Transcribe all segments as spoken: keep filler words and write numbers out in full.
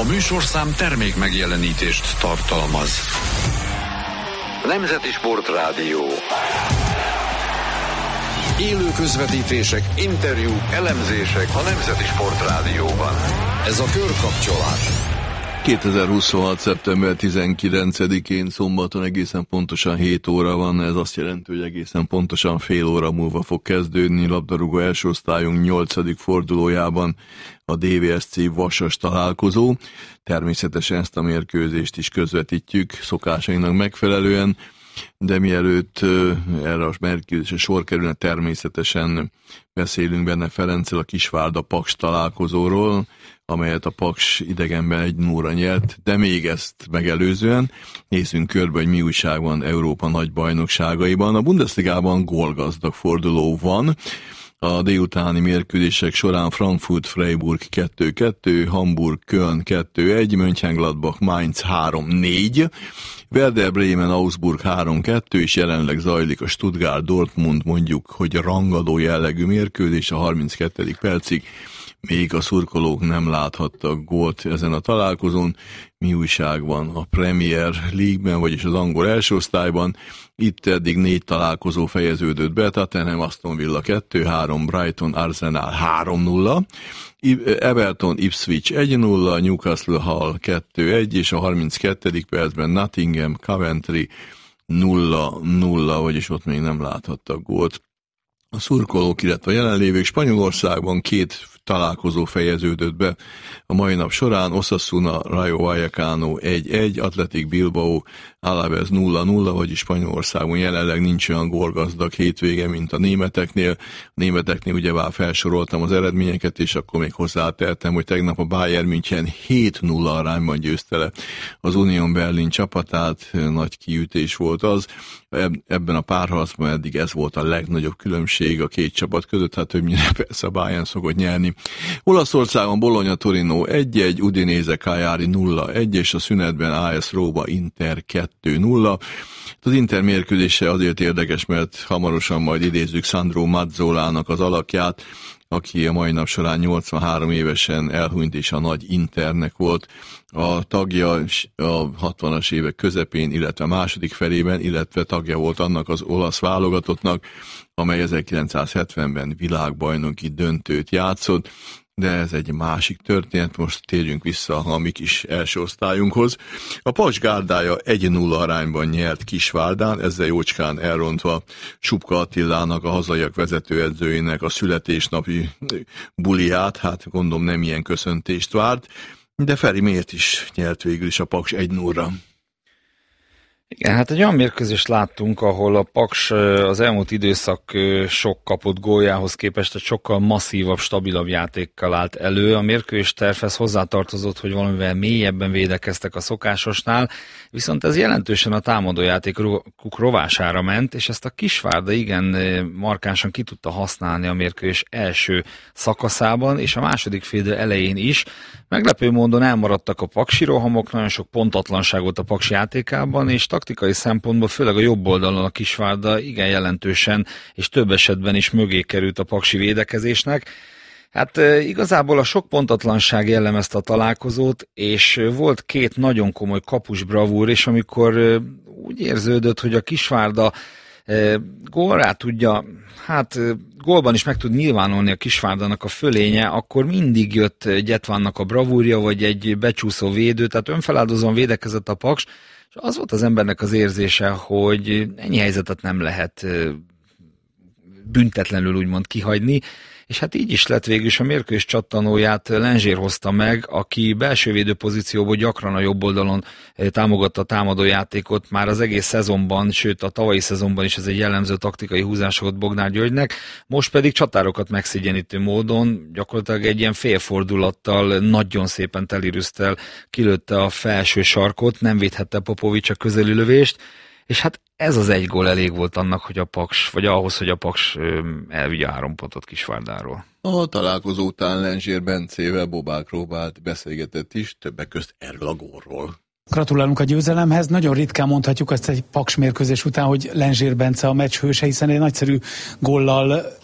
A műsorszám termék megjelenítést tartalmaz. Nemzeti Sportrádió. Élő közvetítések, interjúk, elemzések a Nemzeti Sportrádióban. Ez a Körkapcsolás. kétezer-huszonhat. szeptember tizenkilencedikén szombaton egészen pontosan hét óra van, ez azt jelenti, hogy egészen pontosan fél óra múlva fog kezdődni labdarúgó első osztályunk nyolcadik fordulójában a dé vé es cé Vasas találkozó. Természetesen ezt a mérkőzést is közvetítjük szokásainknak megfelelően, de mielőtt erre a mérkőzésre sor kerülne, természetesen beszélünk benne Ferenccel a Kisvárda-Paks találkozóról, amelyet a Paks idegenben egy nulla nyert, de még ezt megelőzően nézzünk körbe, hogy mi újság van Európa nagy bajnokságaiban. A Bundesligában gólgazdag forduló van. A délutáni mérkőzések során Frankfurt-Freiburg kettő kettő, Hamburg-Köln kettő egy, Mönchengladbach Mainz három négy, Werder Bremen-Augsburg három kettő, és jelenleg zajlik a Stuttgart-Dortmund, mondjuk, hogy rangadó jellegű mérkőzés a harminckettedik percig. Még a szurkolók nem láthattak gólt ezen a találkozón. Mi újság van a Premier League-ben, vagyis az angol első osztályban? Itt eddig négy találkozó fejeződött be, Tottenham Aston Villa kettő három, Brighton Arsenal három nulla, Everton Ipswich egy nulla, Newcastle Hull kettő egy, és a harminckettedik percben Nottingham Coventry nulla nulla, vagyis ott még nem láthattak gólt a szurkolók, illetve a jelenlévők. Spanyolországban két találkozó fejeződött be a mai nap során: Osasuna Rayo Vallecano egy egy, Athletic Bilbao Alaves nulla nulla, vagyis Spanyolországban jelenleg nincs olyan gólgazdag hétvége, mint a németeknél. A németeknél ugyebár felsoroltam az eredményeket, és akkor még hozzátettem, hogy tegnap a Bayern München hét nulla arányban győzte le az Union Berlin csapatát, nagy kiütés volt az. Ebben a párharcban eddig ez volt a legnagyobb különbség a két csapat között, hát többnyire persze a Bayern szokott nyerni. Olaszországon Bologna Torino egy egy, Udinese Cagliari nulla egy, és a szünetben á es Róma Inter kettő nulla. Az Inter mérkőzése azért érdekes, mert hamarosan majd idézzük Sandro Mazzolának az alakját, aki a mai nap során nyolcvanhárom évesen elhunyt, és a nagy Internek volt a tagja a hatvanas évek közepén, illetve második felében, illetve tagja volt annak az olasz válogatottnak, amely ezerkilencszázhetvenben világbajnoki döntőt játszott, de ez egy másik történet, most térjünk vissza a mi kis első osztályunkhoz. A Paks gárdája egy nulla arányban nyert Kisvárdán, ezzel jócskán elrontva Supka Attilának, a hazaiak vezetőedzőjének a születésnapi buliát, hát gondolom nem ilyen köszöntést várt, de Feri, miért is nyert végül is a Paks egy nulla? Igen, hát egy olyan mérkőzést láttunk, ahol a Paks az elmúlt időszak sok kapott góljához képest egy sokkal masszívabb, stabilabb játékkal állt elő. A mérkőzés tervhez hozzátartozott, hogy valamivel mélyebben védekeztek a szokásosnál, viszont ez jelentősen a támadójátékuk rovására ment, és ezt a Kisvárda igen markánsan ki tudta használni a mérkőzés első szakaszában, és a második fél elején is. Meglepő módon elmaradtak a paksi rohamok, nagyon sok pontatlanságot a Paks játékában, és taktikai szempontból, főleg a jobb oldalon a Kisvárda igen jelentősen és több esetben is mögé került a paksi védekezésnek. Hát igazából a sok pontatlanság jellemezte a találkozót, és volt két nagyon komoly kapus bravúr, és amikor úgy érződött, hogy a Kisvárda gólrá tudja, hát gólban is meg tud nyilvánulni a Kisvárdának a fölénye, akkor mindig jött Gyetvánnak a bravúrja, vagy egy becsúszó védő, tehát önfeláldozóan védekezett a Paks, és az volt az embernek az érzése, hogy ennyi helyzetet nem lehet büntetlenül úgymond kihagyni, és hát így is lett végül is. A mérkőzés csattanóját Lenzsér hozta meg, aki belső védő pozícióból gyakran a jobb oldalon támogatta a támadójátékot már az egész szezonban, sőt a tavalyi szezonban is ez egy jellemző taktikai húzás volt Bognár Györgynek, most pedig csatárokat megszégyenítő módon gyakorlatilag egy ilyen félfordulattal nagyon szépen telirűztel kilőtte a felső sarkot, nem védhette Popovics a közeli lövést, és hát ez az egy gól elég volt annak, hogy a Paks, vagy ahhoz, hogy a Paks elvigye három pontot Kisvárdáról. A találkozó után Lenzsér Bencével Bobák Róbert beszélgetett is, többek közt erről a gólról. Gratulálunk a győzelemhez. Nagyon ritkán mondhatjuk azt egy Paks mérkőzés után, hogy Lenzsér Bence a meccs hőse, hiszen egy nagyszerű góllal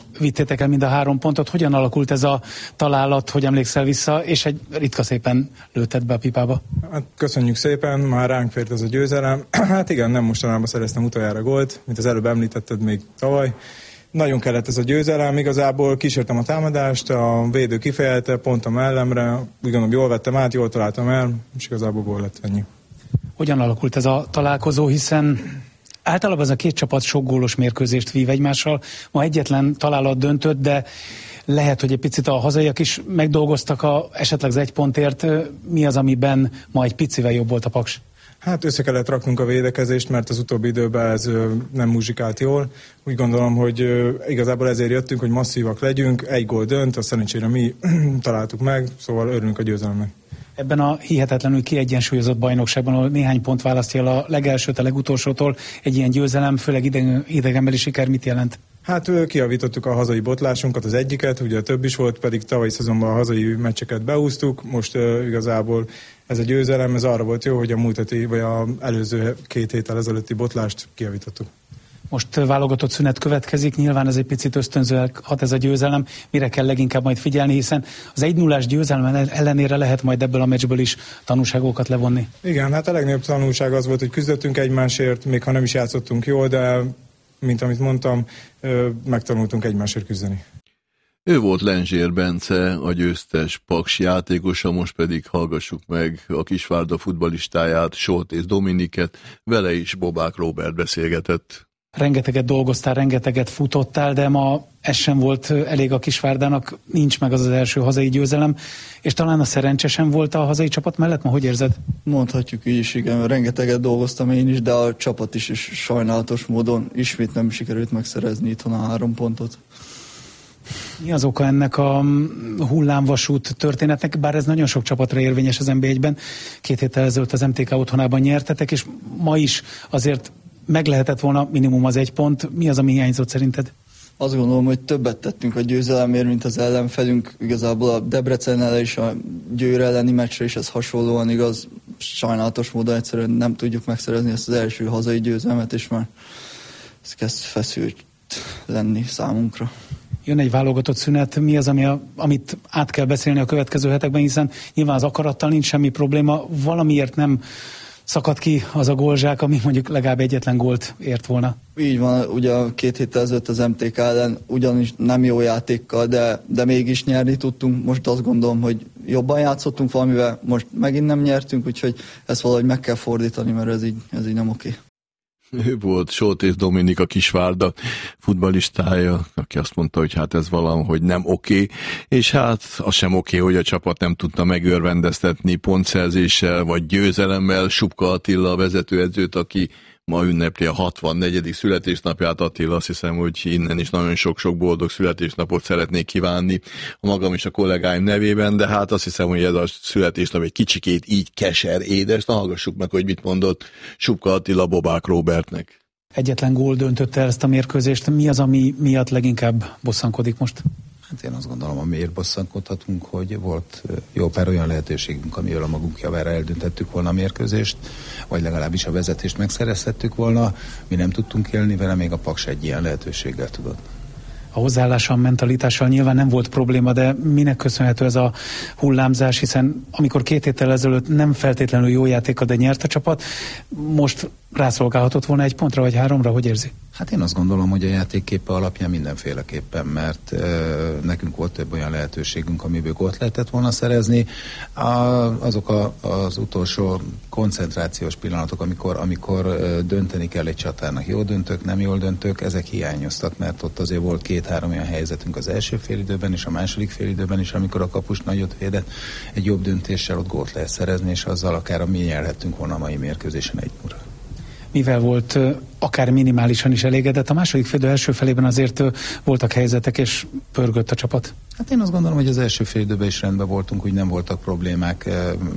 vittétek el mind a három pontot. Hogyan alakult ez a találat, hogy emlékszel vissza, és egy ritka szépen lőtted be a pipába? Hát köszönjük szépen, már ránk fért ez a győzelem. Hát igen, nem mostanában szereztem utoljára gólt, mint az előbb említetted még tavaly. Nagyon kellett ez a győzelem, igazából kísértem a támadást, a védő kifejelte, pont a mellemre, úgy gondolom jól vettem át, jól találtam el, és igazából gól lett ennyi. Hogyan alakult ez a találkozó, hiszen általában ez a két csapat sok gólos mérkőzést vív egymással, ma egyetlen találat döntött, de lehet, hogy egy picit a hazaiak is megdolgoztak a, esetleg az egy pontért. Mi az, amiben ma egy picivel jobb volt a Paks? Hát össze kellett raknunk a védekezést, mert az utóbbi időben ez nem muzsikált jól. Úgy gondolom, hogy igazából ezért jöttünk, hogy masszívak legyünk, egy gól dönt, azt szerencsére mi találtuk meg, szóval örülünk a győzelemnek. Ebben a hihetetlenül kiegyensúlyozott bajnokságban, ahol néhány pont választja el a legelsőt a legutolsótól, egy ilyen győzelem, főleg idegen, idegenbeli siker mit jelent? Hát kijavítottuk a hazai botlásunkat, az egyiket, ugye több is volt, pedig tavalyi szezonban a hazai meccseket beúztuk, most uh, igazából ez a győzelem, ez arra volt jó, hogy a múlt heti, vagy az előző két héttel ezelőtti botlást kijavítottuk. Most válogatott szünet következik, nyilván ez egy picit ösztönzően hat ez a győzelem, mire kell leginkább majd figyelni, hiszen az egy nullás győzelem ellenére lehet majd ebből a meccsből is tanulságokat levonni. Igen, hát a legnagyobb tanulság az volt, hogy küzdöttünk egymásért, még ha nem is játszottunk jól, de mint amit mondtam, megtanultunk egymásért küzdeni. Ő volt Lenzsér Bence, a győztes Paks játékosa, most pedig hallgassuk meg a Kisvárda futballistáját, Soltész Dominiket, vele is Bobák Róbert beszélgetett. Rengeteget dolgoztál, rengeteget futottál, de ma ez sem volt elég a Kisvárdának, nincs meg az az első hazai győzelem, és talán a szerencse sem volt a hazai csapat mellett, ma hogy érzed? Mondhatjuk így is, igen, rengeteget dolgoztam én is, de a csapat is, is sajnálatos módon ismét nem sikerült megszerezni itthon a három pontot. Mi az oka ennek a hullámvasút történetnek, bár ez nagyon sok csapatra érvényes az en bé egyben, két héttel ezelőtt az em té ká otthonában nyertetek, és ma is azért meg lehetett volna minimum az egy pont. Mi az, ami hiányzott szerinted? Azt gondolom, hogy többet tettünk a győzelemért, mint az ellenfelünk. Igazából a Debrecennel és a Győr elleni meccsre is ez hasonlóan igaz. Sajnálatos módon egyszerűen nem tudjuk megszerezni ezt az első hazai győzelmet, és már ez kezd feszült lenni számunkra. Jön egy válogatott szünet, mi az, ami a, amit át kell beszélni a következő hetekben, hiszen nyilván az akarattal nincs semmi probléma, valamiért nem szakad ki az a gólzsák, ami mondjuk legalább egyetlen gólt ért volna. Így van, ugye két héttel ezelőtt az em té ká ellen ugyanis nem jó játékkal, de, de mégis nyerni tudtunk. Most azt gondolom, hogy jobban játszottunk valamivel, most megint nem nyertünk, úgyhogy ezt valahogy meg kell fordítani, mert ez így, ez így nem oké. Ő volt Soltész Dominik, a Kisvárda futballistája, aki azt mondta, hogy hát ez valahogy nem oké, és hát az sem oké, hogy a csapat nem tudta megörvendeztetni pontszerzéssel vagy győzelemmel Subka Attila, a vezetőedzőt, aki ma ünnepli a hatvannegyedik születésnapját. Attila, azt hiszem, hogy innen is nagyon sok-sok boldog születésnapot szeretnék kívánni a magam és a kollégáim nevében, de hát azt hiszem, hogy ez a születésnap egy kicsikét így keser, édes. Na, hallgassuk meg, hogy mit mondott Subka Attila Bobák Róbertnek. Egyetlen gól döntötte el ezt a mérkőzést. Mi az, ami miatt leginkább bosszankodik most? Hát én azt gondolom, amiért bosszankodhatunk, hogy volt jó pár olyan lehetőségünk, amivel a magunk javára eldöntettük volna a mérkőzést, vagy legalábbis a vezetést megszerezhettük volna. Mi nem tudtunk élni vele, még a Paks egy ilyen lehetőséggel tudott. A hozzáállással, mentalitással nyilván nem volt probléma, de minek köszönhető ez a hullámzás, hiszen amikor két héttel ezelőtt nem feltétlenül jó játéka, de nyert a csapat, most rászolgálhatott volna egy pontra vagy háromra, hogy érzi? Hát én azt gondolom, hogy a játékképe alapján mindenféleképpen, mert e, nekünk volt több olyan lehetőségünk, amiből gólt lehetett volna szerezni. A, azok a, az utolsó koncentrációs pillanatok, amikor, amikor e, dönteni kell egy csatárnak, jól döntök, nem jól döntök, ezek hiányoztak, mert ott azért volt két-három olyan helyzetünk az első félidőben és a második félidőben is, amikor a kapus nagyot védett, egy jobb döntéssel ott gólt lehet szerezni, és azzal akár mi nyerhettünk volna a mai mérkőzésen egy nulla. Mivel volt akár minimálisan is elégedett, a második félidő első felében azért voltak helyzetek, és pörgött a csapat? Hát én azt gondolom, hogy az első félidőben is rendben voltunk, úgy nem voltak problémák,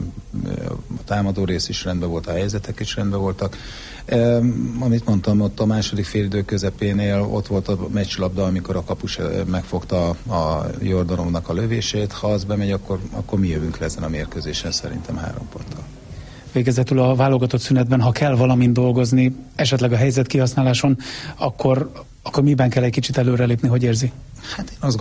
a támadó rész is rendben volt, a helyzetek is rendben voltak. Amit mondtam, ott a második félidő közepénél ott volt a meccslabda, amikor a kapus megfogta a Jordanovnak a lövését, ha az bemegy, akkor, akkor mi jövünk le ezen a mérkőzésen szerintem három ponttal. Végezetül a válogatott szünetben, ha kell valamin dolgozni, esetleg a helyzet kihasználáson, akkor, akkor miben kell egy kicsit előrelépni, hogy érzi? Hát én azt